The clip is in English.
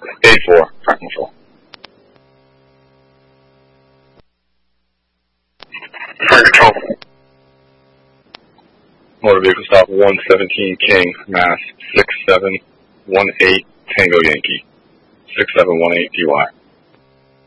8-4, Fire Control. Fire Control. Motor vehicle stop 117 King, Mass. 6718 Tango Yankee. 6718 DY.